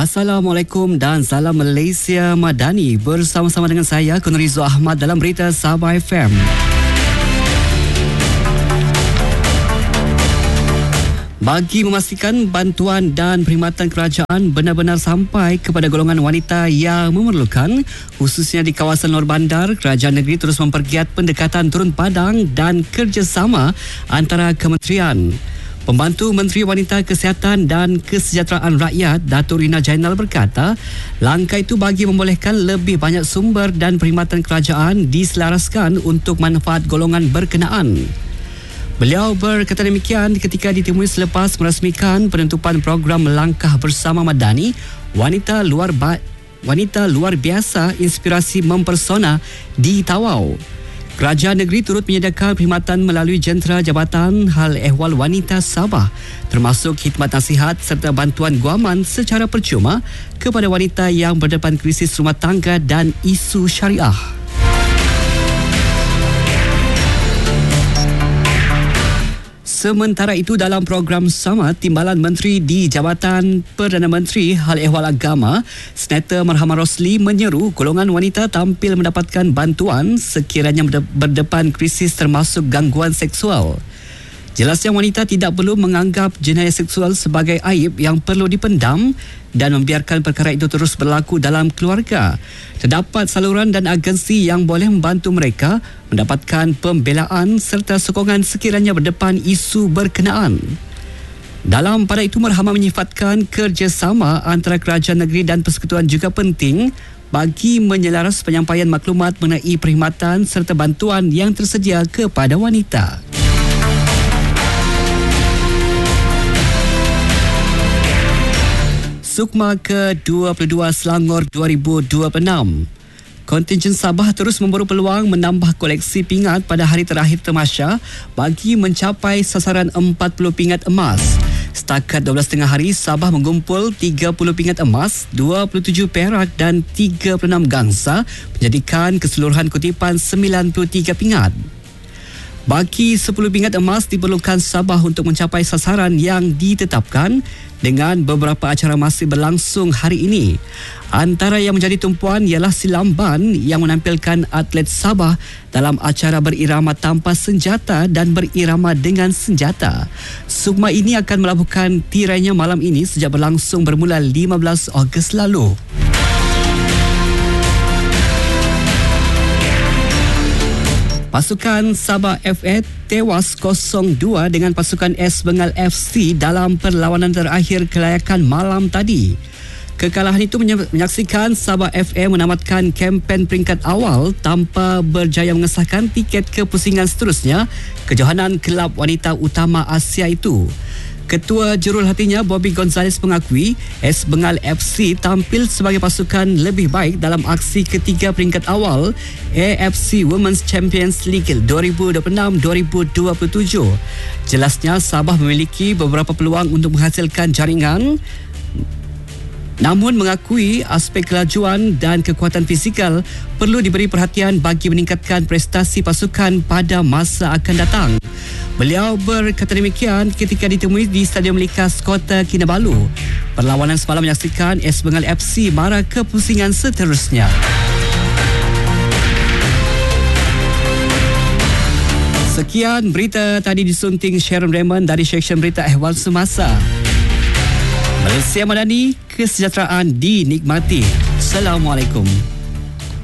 Assalamualaikum dan salam Malaysia Madani. Bersama-sama dengan saya Kunrizo Ahmad dalam berita Sabah FM. Bagi memastikan bantuan dan perkhidmatan kerajaan benar-benar sampai kepada golongan wanita yang memerlukan, khususnya di kawasan luar bandar, kerajaan negeri terus mempergiat pendekatan turun padang dan kerjasama antara kementerian. Pembantu Menteri Wanita Kesihatan dan Kesejahteraan Rakyat, Datuk Rina Jainal berkata, langkah itu bagi membolehkan lebih banyak sumber dan perkhidmatan kerajaan diselaraskan untuk manfaat golongan berkenaan. Beliau berkata demikian ketika ditemui selepas merasmikan penutupan program Langkah Bersama Madani Wanita Luar Biasa Inspirasi Mempersona di Tawau. Kerajaan negeri turut menyediakan perkhidmatan melalui jentera Jabatan Hal Ehwal Wanita Sabah, termasuk khidmat nasihat serta bantuan guaman secara percuma kepada wanita yang berdepan krisis rumah tangga dan isu syariah. Sementara itu, dalam program sama, Timbalan Menteri di Jabatan Perdana Menteri Hal Ehwal Agama, Senator Marhamah Rosli menyeru golongan wanita tampil mendapatkan bantuan sekiranya berdepan krisis termasuk gangguan seksual. Jelasnya wanita tidak perlu menganggap jenayah seksual sebagai aib yang perlu dipendam dan membiarkan perkara itu terus berlaku dalam keluarga. Terdapat saluran dan agensi yang boleh membantu mereka mendapatkan pembelaan serta sokongan sekiranya berdepan isu berkenaan. Dalam pada itu, Marhamah menyifatkan kerjasama antara kerajaan negeri dan persekutuan juga penting bagi menyelaras penyampaian maklumat mengenai perkhidmatan serta bantuan yang tersedia kepada wanita. Sukma ke-22 Selangor 2026. Kontingen Sabah terus memburu peluang menambah koleksi pingat pada hari terakhir tamasya bagi mencapai sasaran 40 pingat emas. Setakat 12 hari, Sabah mengumpul 30 pingat emas, 27 perak dan 36 gangsa, menjadikan keseluruhan kutipan 93 pingat. Bagi 10 pingat emas diperlukan Sabah untuk mencapai sasaran yang ditetapkan dengan beberapa acara masih berlangsung hari ini. Antara yang menjadi tumpuan ialah Silamban yang menampilkan atlet Sabah dalam acara berirama tanpa senjata dan berirama dengan senjata. Sukma ini akan melabuhkan tirainya malam ini sejak berlangsung bermula 15 Ogos lalu. Pasukan Sabah FA tewas 0-2 dengan pasukan S Bengal FC dalam perlawanan terakhir kelayakan malam tadi. Kekalahan itu menyaksikan Sabah FA menamatkan kempen peringkat awal tanpa berjaya mengesahkan tiket kepusingan seterusnya kejohanan kelab wanita utama Asia itu. Ketua Juruhatinya Bobby Gonzales mengakui S Bengal FC tampil sebagai pasukan lebih baik dalam aksi ketiga peringkat awal AFC Women's Champions League 2026-2027. Jelasnya Sabah memiliki beberapa peluang untuk menghasilkan jaringan, namun mengakui aspek kelajuan dan kekuatan fizikal perlu diberi perhatian bagi meningkatkan prestasi pasukan pada masa akan datang. Beliau berkata demikian ketika ditemui di Stadium Likas Kota Kinabalu. Perlawanan semalam menyaksikan S Bengal FC mara kepusingan seterusnya. Sekian berita tadi disunting Sharon Raymond dari Seksyen Berita Ehwal Semasa. Malaysia Madani, kesejahteraan dinikmati. Assalamualaikum.